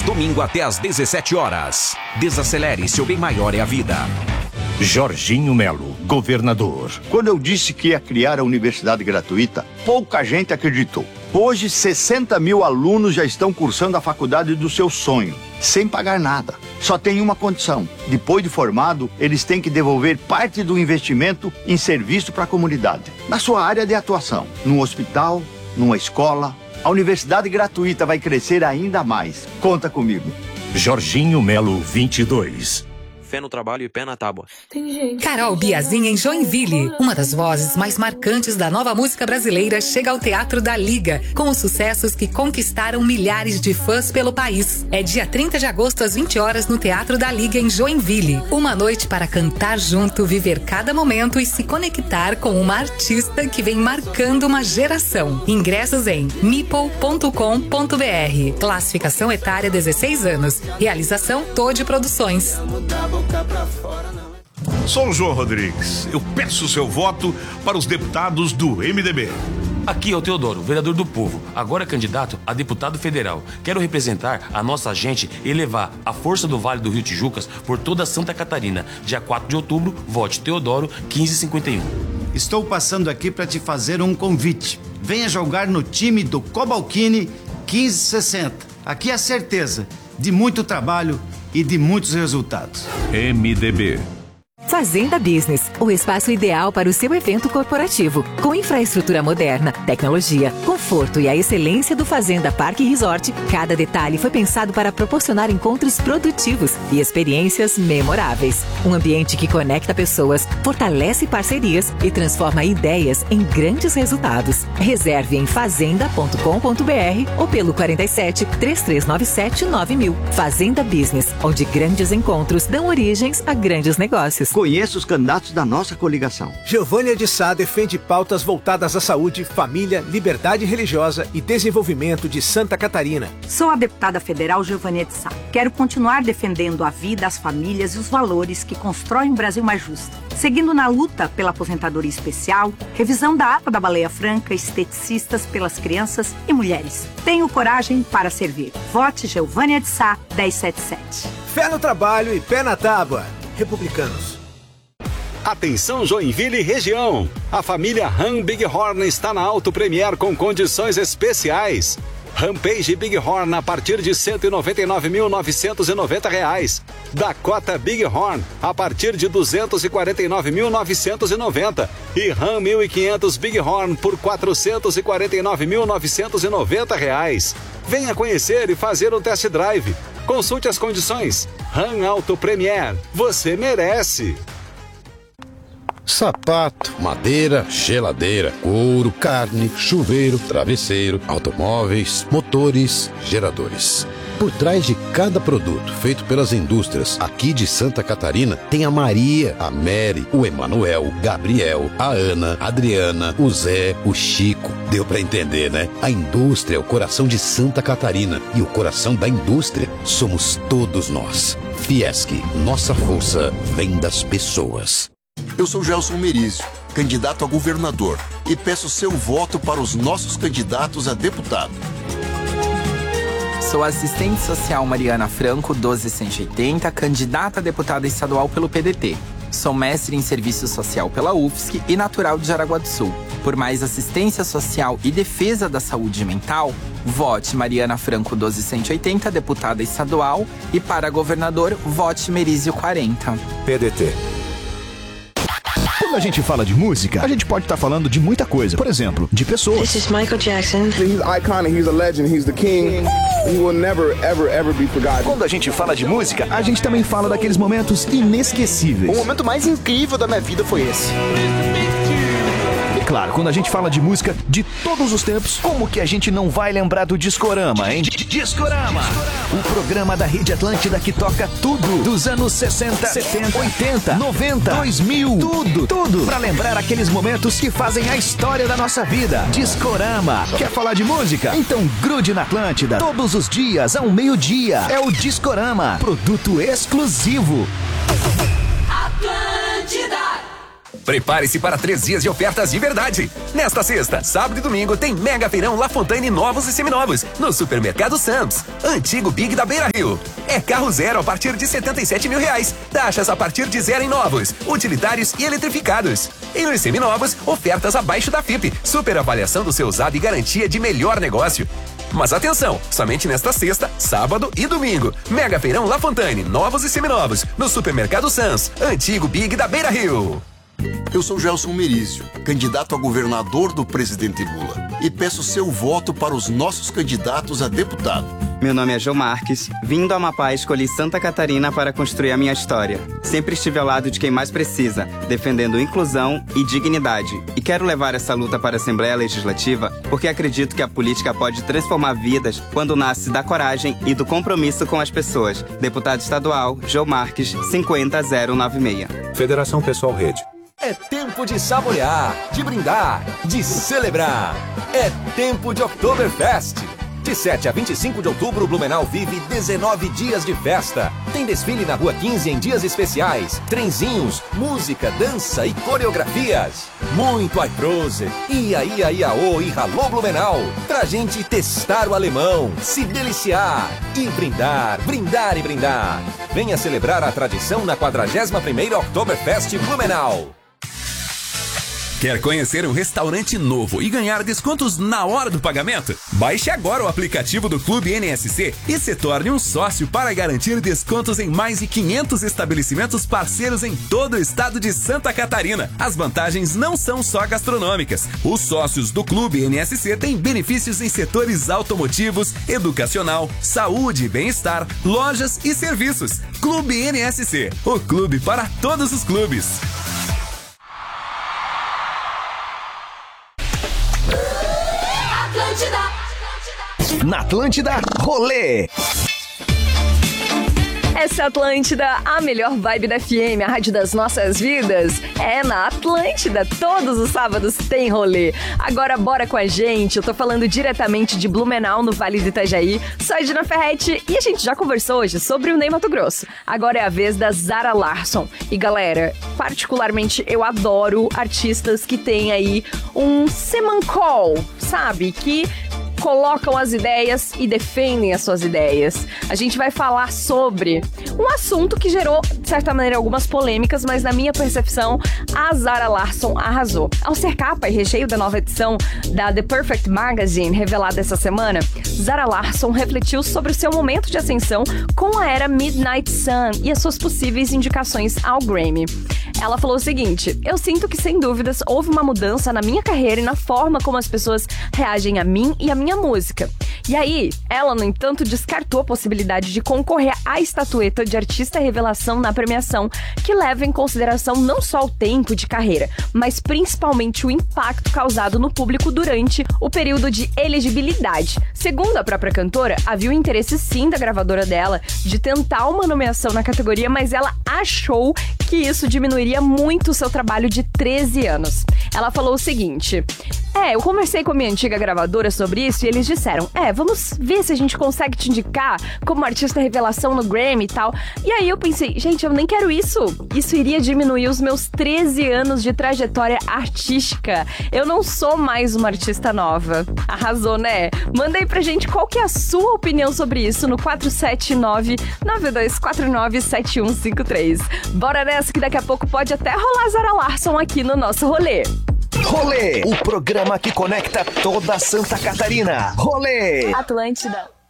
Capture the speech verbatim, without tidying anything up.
domingo até às dezessete horas. Desacelere, seu bem maior é a vida. Jorginho Melo, governador. Quando eu disse que ia criar a universidade gratuita, pouca gente acreditou. Hoje, sessenta mil alunos já estão cursando a faculdade do seu sonho, sem pagar nada. Só tem uma condição: depois de formado, eles têm que devolver parte do investimento em serviço para a comunidade, na sua área de atuação, num hospital, numa escola. A universidade gratuita vai crescer ainda mais. Conta comigo. Jorginho Melo, vinte e dois. Fé no trabalho e pé na tábua. Carol Biazin em Joinville. Uma das vozes mais marcantes da nova música brasileira chega ao Teatro da Liga, com os sucessos que conquistaram milhares de fãs pelo país. É dia trinta de agosto às vinte horas no Teatro da Liga em Joinville. Uma noite para cantar junto, viver cada momento e se conectar com uma artista que vem marcando uma geração. Ingressos em meeple ponto com ponto br. Classificação etária dezesseis anos. Realização Todd Produções. Sou o João Rodrigues. Eu peço seu voto para os deputados do M D B. Aqui é o Teodoro, vereador do povo, agora candidato a deputado federal. Quero representar a nossa gente e levar a força do Vale do Rio Tijucas por toda Santa Catarina. Dia quatro de outubro, vote Teodoro quinze cinquenta e um. Estou passando aqui para te fazer um convite. Venha jogar no time do Cobalcini quinze sessenta. Aqui é a certeza de muito trabalho e de muitos resultados. M D B. Fazenda Business, o espaço ideal para o seu evento corporativo. Com infraestrutura moderna, tecnologia, conforto e a excelência do Fazenda Parque Resort, cada detalhe foi pensado para proporcionar encontros produtivos e experiências memoráveis. Um ambiente que conecta pessoas, fortalece parcerias e transforma ideias em grandes resultados. Reserve em fazenda ponto com ponto br ou pelo quarenta e sete, três três nove sete, nove mil. Fazenda Business, onde grandes encontros dão origens a grandes negócios. Conheça os candidatos da nossa coligação. Giovânia de Sá defende pautas voltadas à saúde, família, liberdade religiosa e desenvolvimento de Santa Catarina. Sou a deputada federal Giovânia de Sá. Quero continuar defendendo a vida, as famílias e os valores que constroem um Brasil mais justo. Seguindo na luta pela aposentadoria especial, revisão da A P A da Baleia Franca, esteticistas pelas crianças e mulheres. Tenho coragem para servir. Vote Giovânia de Sá, dez setenta e sete. Fé no trabalho e pé na tábua. Republicanos. Atenção Joinville e região! A família Ram Bighorn está na Auto Premier com condições especiais. Rampage Bighorn a partir de cento e noventa e nove mil novecentos e noventa reais. Dakota Bighorn a partir de duzentos e quarenta e nove mil novecentos e noventa e Ram mil e quinhentos Bighorn por quatrocentos e quarenta e nove mil novecentos e noventa reais. Venha conhecer e fazer um test drive. Consulte as condições. Ram Auto Premier, você merece. Sapato, madeira, geladeira, couro, carne, chuveiro, travesseiro, automóveis, motores, geradores. Por trás de cada produto feito pelas indústrias aqui de Santa Catarina, tem a Maria, a Mary, o Emanuel, o Gabriel, a Ana, a Adriana, o Zé, o Chico. Deu pra entender, né? A indústria é o coração de Santa Catarina e o coração da indústria somos todos nós. Fiesc, nossa força vem das pessoas. Eu sou Gelson Merizio, candidato a governador, e peço seu voto para os nossos candidatos a deputado. Sou assistente social Mariana Franco, doze cento e oitenta, candidata a deputada estadual pelo P D T. Sou mestre em serviço social pela U F S C e natural de Jaraguá do Sul. Por mais assistência social e defesa da saúde mental, vote Mariana Franco, doze cento e oitenta, deputada estadual, e para governador, vote Merizio quarenta. P D T. Quando a gente fala de música, a gente pode estar tá falando de muita coisa. Por exemplo, de pessoas. This is Michael Jackson. He's iconic, he's a legend, he's the king. He will never, ever, ever be forgotten. Quando a gente fala de música, a gente também fala daqueles momentos inesquecíveis. O momento mais incrível da minha vida foi esse. E claro, quando a gente fala de música de todos os tempos, como que a gente não vai lembrar do Discorama, hein? Discorama! O programa da Rede Atlântida que toca tudo dos anos sessenta, setenta, oitenta, noventa, dois mil, tudo, tudo, pra lembrar aqueles momentos que fazem a história da nossa vida. Discorama. Quer falar de música? Então grude na Atlântida. Todos os dias, ao meio-dia. É o Discorama. Produto exclusivo. Atlântida. Prepare-se para três dias de ofertas de verdade. Nesta sexta, sábado e domingo tem Mega Feirão La Fontaine novos e seminovos no Supermercado Sam's, antigo Big da Beira Rio. É carro zero a partir de setenta e sete mil reais. Taxas a partir de zero em novos, utilitários e eletrificados. E nos seminovos, ofertas abaixo da F I P. Super avaliação do seu usado e garantia de melhor negócio. Mas atenção, somente nesta sexta, sábado e domingo. Mega Feirão La Fontaine, novos e seminovos, no Supermercado Sam's, antigo Big da Beira Rio. Eu sou Gelson Merizio, candidato a governador do presidente Lula, e peço seu voto para os nossos candidatos a deputado. Meu nome é João Marques. Vindo do Amapá, escolhi Santa Catarina para construir a minha história. Sempre estive ao lado de quem mais precisa, defendendo inclusão e dignidade. E quero levar essa luta para a Assembleia Legislativa porque acredito que a política pode transformar vidas quando nasce da coragem e do compromisso com as pessoas. Deputado estadual, João Marques, cinquenta zero noventa e seis. Federação Pessoal Rede. É tempo de saborear, de brindar, de celebrar. É tempo de Oktoberfest. De sete a vinte e cinco de outubro, Blumenau vive dezenove dias de festa. Tem desfile na Rua quinze em dias especiais, trenzinhos, música, dança e coreografias. Muito Aiprose, ia, ia, iaô e ralô Blumenau. Pra gente testar o alemão, se deliciar e brindar, brindar e brindar. Venha celebrar a tradição na quadragésima primeira Oktoberfest Blumenau. Quer conhecer um restaurante novo e ganhar descontos na hora do pagamento? Baixe agora o aplicativo do Clube N S C e se torne um sócio para garantir descontos em mais de quinhentos estabelecimentos parceiros em todo o estado de Santa Catarina. As vantagens não são só gastronômicas. Os sócios do Clube N S C têm benefícios em setores automotivos, educacional, saúde e bem-estar, lojas e serviços. Clube N S C, o clube para todos os clubes. Na Atlântida, rolê. Essa é a Atlântida, a melhor vibe da F M, a rádio das nossas vidas. É na Atlântida, todos os sábados tem rolê. Agora bora com a gente, eu tô falando diretamente de Blumenau, no Vale do Itajaí. Sou a Edna Ferretti e a gente já conversou hoje sobre o Ney Matogrosso. Agora é a vez da Zara Larsson. E galera, particularmente eu adoro artistas que têm aí um semancol, sabe? Que colocam as ideias e defendem as suas ideias. A gente vai falar sobre um assunto que gerou, de certa maneira, algumas polêmicas, mas na minha percepção, a Zara Larsson arrasou. Ao ser capa e recheio da nova edição da The Perfect Magazine, revelada essa semana, Zara Larsson refletiu sobre o seu momento de ascensão com a era Midnight Sun e as suas possíveis indicações ao Grammy. Ela falou o seguinte: eu sinto que, sem dúvidas, houve uma mudança na minha carreira e na forma como as pessoas reagem a mim e a minha música. E aí, ela, no entanto, descartou a possibilidade de concorrer à estatueta de artista revelação na premiação, que leva em consideração não só o tempo de carreira, mas principalmente o impacto causado no público durante o período de elegibilidade. Segundo a própria cantora, havia o interesse sim da gravadora dela de tentar uma nomeação na categoria, mas ela achou que isso diminuiria muito o seu trabalho de treze anos. Ela falou o seguinte: é, eu conversei com a minha antiga gravadora sobre isso e eles disseram, é, vamos ver se a gente consegue te indicar como artista revelação no Grammy e tal. E aí eu pensei, gente, eu nem quero isso. Isso iria diminuir os meus treze anos de trajetória artística. Eu não sou mais uma artista nova. Arrasou, né? Manda aí pra gente qual que é a sua opinião sobre isso no quatro sete nove, nove dois quatro nove, sete um cinco três. Bora nessa que daqui a pouco pode até rolar Zara Larsson aqui no nosso rolê. Rolê, o programa que conecta toda Santa Catarina. Rolê. Atlântida.